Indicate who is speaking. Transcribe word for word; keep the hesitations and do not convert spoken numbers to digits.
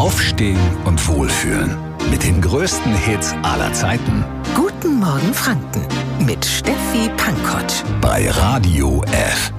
Speaker 1: Aufstehen und Wohlfühlen. Mit den größten Hits aller Zeiten.
Speaker 2: Guten Morgen Franken mit Steffi Pankotsch.
Speaker 1: Bei Radio F.